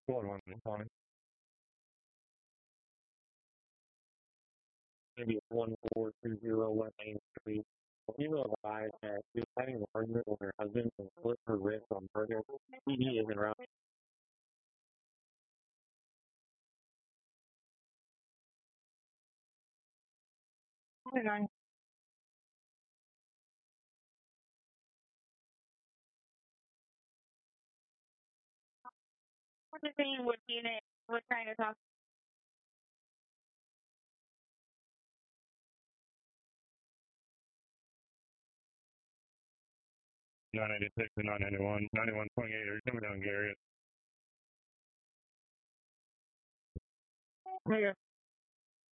Squad 1 responding. Maybe 1420 West Main Street. Female advised that she was having an argument with her husband and split her wrist on purpose. He isn't around. Okay. What's the thing with unit? What kind of talk? 996 and 991, 91.8 are coming down Gary. Okay.